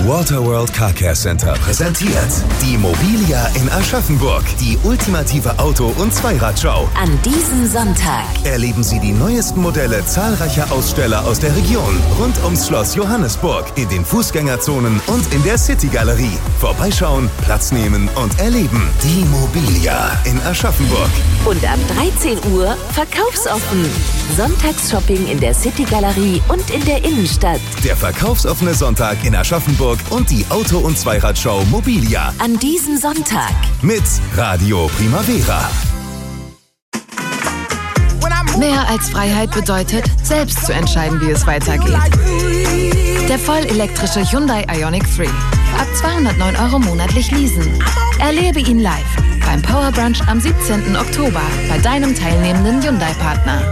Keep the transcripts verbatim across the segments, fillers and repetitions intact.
Waterworld Car Care Center präsentiert die Mobilia in Aschaffenburg, die ultimative Auto- und Zweiradshow. An diesem Sonntag Erleben Sie die neuesten Modelle zahlreicher Aussteller aus der Region rund ums Schloss Johannesburg, in den Fußgängerzonen und in der City-Galerie. Vorbeischauen, Platz nehmen und erleben. Die Mobilia in Aschaffenburg. Und ab dreizehn Uhr verkaufsoffen. Sonntagsshopping in der City-Galerie und in der Innenstadt. Der verkaufsoffene Sonntag in Aschaffenburg und die Auto- und Zweiradshow Mobilia. An diesem Sonntag Mit Radio Primavera. Mehr als Freiheit bedeutet, selbst zu entscheiden, wie es weitergeht. Der vollelektrische Hyundai Ioniq drei. Ab zweihundertneun Euro monatlich leasen. Erlebe ihn live beim Power Brunch am siebzehnten Oktober bei deinem teilnehmenden Hyundai-Partner.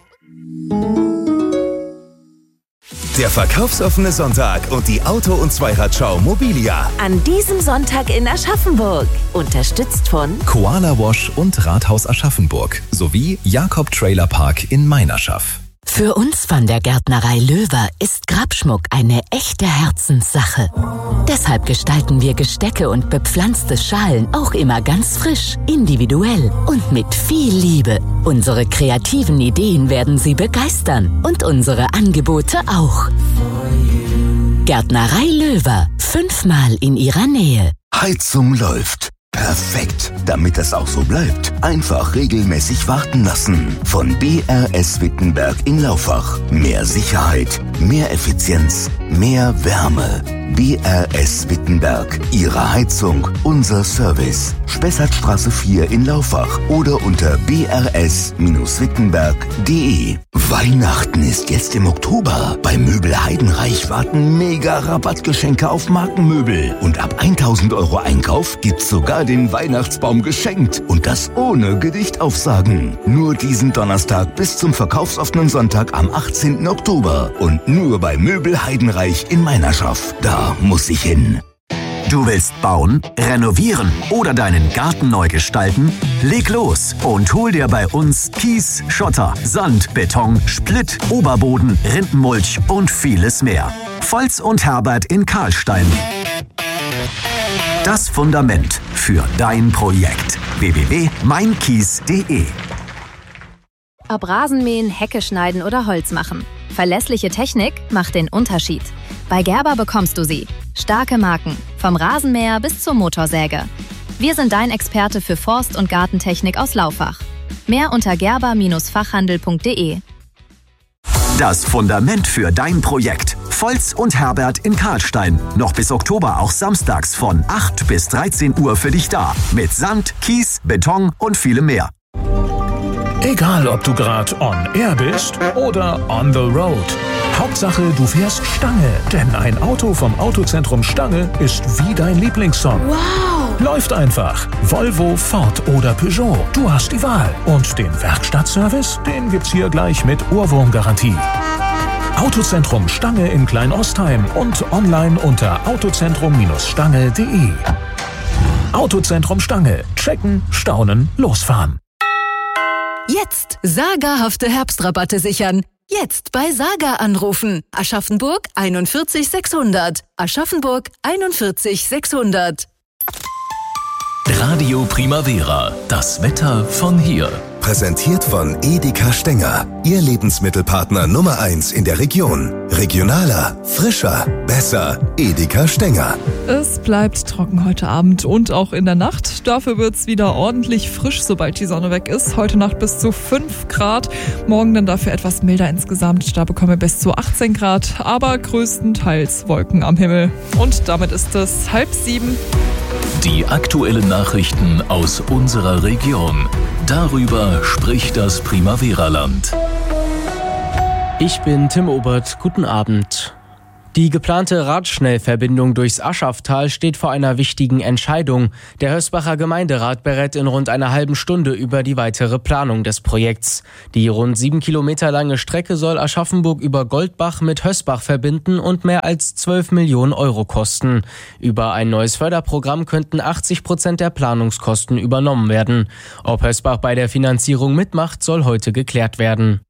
Der verkaufsoffene Sonntag und die Auto- und Zweiradshow Mobilia. an diesem Sonntag in Aschaffenburg. Unterstützt von Koala Wash und Rathaus Aschaffenburg sowie Jakob Trailer Park in Meinerschaff. Für uns von der Gärtnerei Löwer ist Grabschmuck eine echte Herzenssache. Deshalb gestalten wir Gestecke und bepflanzte Schalen auch immer ganz frisch, individuell und mit viel Liebe. Unsere kreativen Ideen werden Sie begeistern und unsere Angebote auch. Gärtnerei Löwer, fünfmal in Ihrer Nähe. Heizung läuft. Perfekt. Damit das auch so bleibt, einfach regelmäßig warten lassen. Von B R S Wittenberg in Laufach. Mehr Sicherheit, mehr Effizienz, mehr Wärme. B R S Wittenberg. Ihre Heizung, unser Service. Spessartstraße vier in Laufach oder unter b r s wittenberg punkt d e. Weihnachten ist jetzt im Oktober. Bei Möbel Heidenreich warten mega Rabattgeschenke auf Markenmöbel. Und ab tausend Euro Einkauf gibt's sogar den Weihnachtsbaum geschenkt. Und das ohne Gedichtaufsagen. Nur diesen Donnerstag bis zum verkaufsoffenen Sonntag am achtzehnten Oktober. Und nur bei Möbel Heidenreich in Meinerschaff. Da muss ich hin. Du willst bauen, renovieren oder deinen Garten neu gestalten? Leg los und hol dir bei uns Kies, Schotter, Sand, Beton, Splitt, Oberboden, Rindenmulch und vieles mehr. Volz und Herbert in Karlstein. Das Fundament für dein Projekt. w w w punkt mein kies punkt d e. Ob Rasenmähen, Hecke schneiden oder Holz machen. Verlässliche Technik macht den Unterschied. Bei Gerber bekommst du sie. Starke Marken, vom Rasenmäher bis zur Motorsäge. Wir sind dein Experte für Forst- und Gartentechnik aus Laufach. Mehr unter gerber Fachhandel punkt d e. Das Fundament für dein Projekt. Volz und Herbert in Karlstein. Noch bis Oktober auch samstags von acht bis dreizehn Uhr für dich da. Mit Sand, Kies, Beton und vielem mehr. Egal, ob du gerade on air bist oder on the road. Hauptsache, du fährst Stange. Denn ein Auto vom Autozentrum Stange ist wie dein Lieblingssong. Wow! Läuft einfach. Volvo, Ford oder Peugeot. Du hast die Wahl. Und den Werkstattservice, den gibt's hier gleich mit Ohrwurmgarantie. Autozentrum Stange in Kleinostheim und online unter autozentrum Stange punkt d e. Autozentrum Stange. Checken, staunen, losfahren. Jetzt sagerhafte Herbstrabatte sichern. Jetzt bei Saga anrufen. Aschaffenburg einundvierzig sechshundert. Aschaffenburg einundvierzig sechshundert. Radio Primavera, das Wetter von hier. Präsentiert von Edeka Stenger. Ihr Lebensmittelpartner Nummer eins in der Region. Regionaler, frischer, besser. Edeka Stenger. Es bleibt trocken heute Abend und auch in der Nacht. Dafür wird es wieder ordentlich frisch, sobald die Sonne weg ist. Heute Nacht bis zu fünf Grad. Morgen dann dafür etwas milder insgesamt. Da bekommen wir bis zu achtzehn Grad, aber größtenteils Wolken am Himmel. Und damit ist es halb sieben. Die aktuellen Nachrichten aus unserer Region. Darüber spricht das Primavera-Land. Ich bin Tim Obert. Guten Abend. Die geplante Radschnellverbindung durchs Aschafftal steht vor einer wichtigen Entscheidung. Der Hösbacher Gemeinderat berät in rund einer halben Stunde über die weitere Planung des Projekts. Die rund sieben Kilometer lange Strecke soll Aschaffenburg über Goldbach mit Hösbach verbinden und mehr als zwölf Millionen Euro kosten. Über ein neues Förderprogramm könnten achtzig Prozent der Planungskosten übernommen werden. Ob Hösbach bei der Finanzierung mitmacht, soll heute geklärt werden.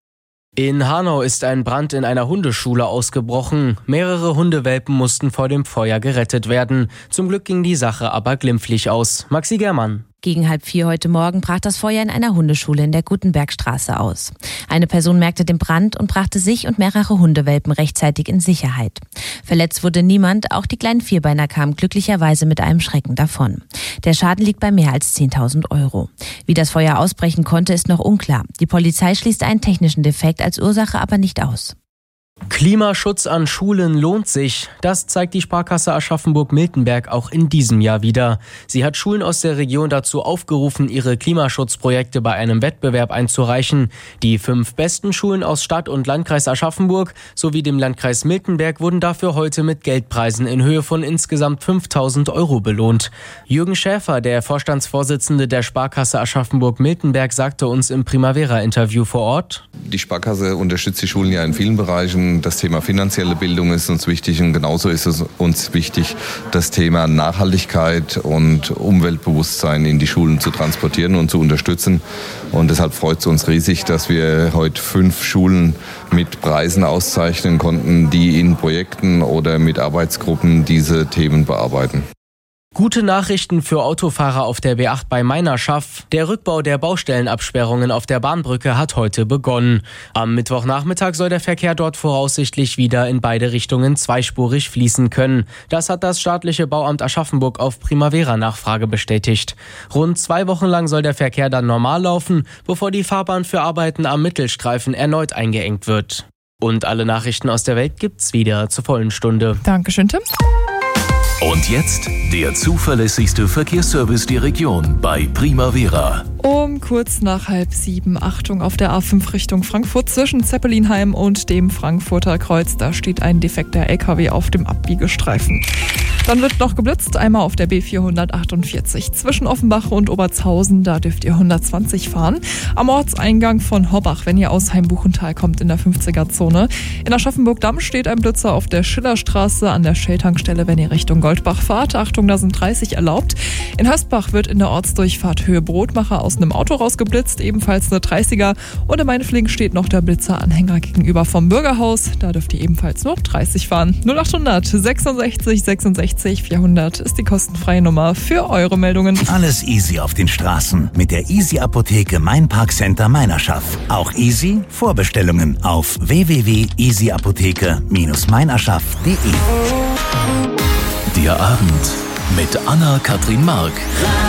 In Hanau ist ein Brand in einer Hundeschule ausgebrochen. Mehrere Hundewelpen mussten vor dem Feuer gerettet werden. Zum Glück ging die Sache aber glimpflich aus. Maxi Germann. Gegen halb vier heute Morgen brach das Feuer in einer Hundeschule in der Gutenbergstraße aus. Eine Person merkte den Brand und brachte sich und mehrere Hundewelpen rechtzeitig in Sicherheit. Verletzt wurde niemand, auch die kleinen Vierbeiner kamen glücklicherweise mit einem Schrecken davon. Der Schaden liegt bei mehr als zehntausend Euro. Wie das Feuer ausbrechen konnte, ist noch unklar. Die Polizei schließt einen technischen Defekt als Ursache aber nicht aus. Klimaschutz an Schulen lohnt sich. Das zeigt die Sparkasse Aschaffenburg-Miltenberg auch in diesem Jahr wieder. Sie hat Schulen aus der Region dazu aufgerufen, ihre Klimaschutzprojekte bei einem Wettbewerb einzureichen. Die fünf besten Schulen aus Stadt und Landkreis Aschaffenburg sowie dem Landkreis Miltenberg wurden dafür heute mit Geldpreisen in Höhe von insgesamt fünftausend Euro belohnt. Jürgen Schäfer, der Vorstandsvorsitzende der Sparkasse Aschaffenburg-Miltenberg, sagte uns im Primavera-Interview vor Ort: Die Sparkasse unterstützt die Schulen ja in vielen Bereichen. Das Thema finanzielle Bildung ist uns wichtig und genauso ist es uns wichtig, das Thema Nachhaltigkeit und Umweltbewusstsein in die Schulen zu transportieren und zu unterstützen. Und deshalb freut es uns riesig, dass wir heute fünf Schulen mit Preisen auszeichnen konnten, die in Projekten oder mit Arbeitsgruppen diese Themen bearbeiten. Gute Nachrichten für Autofahrer auf der B acht bei Meinerschaff. Der Rückbau der Baustellenabsperrungen auf der Bahnbrücke hat heute begonnen. Am Mittwochnachmittag soll der Verkehr dort voraussichtlich wieder in beide Richtungen zweispurig fließen können. Das hat das staatliche Bauamt Aschaffenburg auf Primavera-Nachfrage bestätigt. Rund zwei Wochen lang soll der Verkehr dann normal laufen, bevor die Fahrbahn für Arbeiten am Mittelstreifen erneut eingeengt wird. Und alle Nachrichten aus der Welt gibt's wieder zur vollen Stunde. Dankeschön, Tim. Und jetzt der zuverlässigste Verkehrsservice der Region bei Primavera. Um kurz nach halb sieben, Achtung, auf der A fünf Richtung Frankfurt zwischen Zeppelinheim und dem Frankfurter Kreuz. Da steht ein defekter L K W auf dem Abbiegestreifen. Dann wird noch geblitzt, einmal auf der B vierhundertachtundvierzig zwischen Offenbach und Obertshausen. Da dürft ihr hundertzwanzig fahren. Am Ortseingang von Horbach, wenn ihr aus Heimbuchental kommt, in der fünfziger-Zone. In Aschaffenburg-Damm steht ein Blitzer auf der Schillerstraße an der Shell-Tankstelle, wenn ihr Richtung Goldbach fahrt. Achtung, da sind dreißig erlaubt. In Hösbach wird in der Ortsdurchfahrt Höhe Brotmacher aus einem Auto rausgeblitzt, ebenfalls eine dreißiger. Und in Mainfling steht noch der Blitzeranhänger gegenüber vom Bürgerhaus. Da dürft ihr ebenfalls nur dreißig fahren. null achthundert sechsundsechzig sechsundsechzig vierhundert ist die kostenfreie Nummer für eure Meldungen. Alles easy auf den Straßen mit der Easy Apotheke Main Park Center Meinerschaff. Auch easy Vorbestellungen auf w w w punkt easy apotheke Bindestrich meinerschaff punkt de. Der Abend mit Anna-Kathrin Mark.